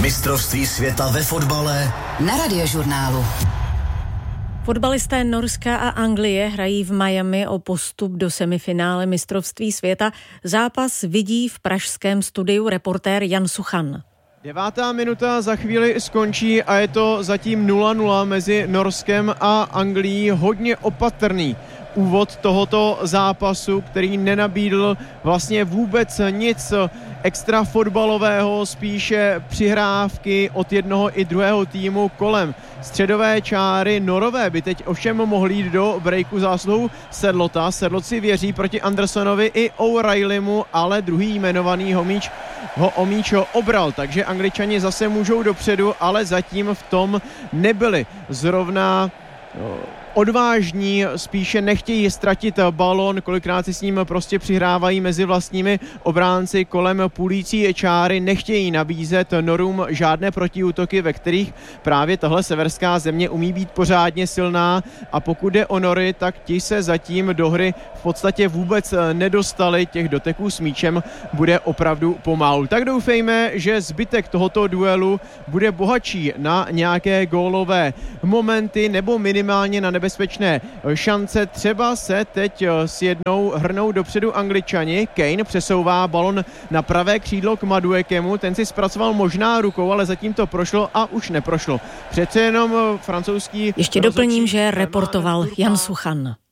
Mistrovství světa ve fotbale na Radiožurnálu. Fotbalisté Norska a Anglie hrají v Miami o postup do semifinále mistrovství světa. Zápas vidí v pražském studiu reportér Jan Suchan. 9. minuta za chvíli skončí a je to zatím 0-0 mezi Norskem a Anglií. Hodně opatrný úvod tohoto zápasu, který nenabídl vlastně vůbec nic extra fotbalového, spíše přihrávky od jednoho i druhého týmu kolem středové čáry. Norové by teď ovšem mohli jít do breaku zásluhou Sedlota. Sedlot si věří proti Andersonovi i O'Reillymu, ale druhý jmenovaný Homíč ho Omíčo obral, takže Angličani zase můžou dopředu, ale zatím v tom nebyli zrovna odvážní, spíše nechtějí ztratit balon, kolikrát si s ním prostě přihrávají mezi vlastními obránci kolem půlící čáry, nechtějí nabízet Norům žádné protiútoky, ve kterých právě tahle severská země umí být pořádně silná, a pokud jde o Nory, tak ti se zatím do hry v podstatě vůbec nedostali, těch doteků s míčem bude opravdu pomalu. Tak doufejme, že zbytek tohoto duelu bude bohatší na nějaké gólové momenty nebo minimálně na nebezpečné šance. Třeba se teď s jednou hrnou dopředu Angličani. Kane přesouvá balon na pravé křídlo k Maduekemu, ten si zpracoval možná rukou, ale zatím to prošlo a už neprošlo. Přece jenom francouzský... Ještě doplním, že reportoval Jan Suchan.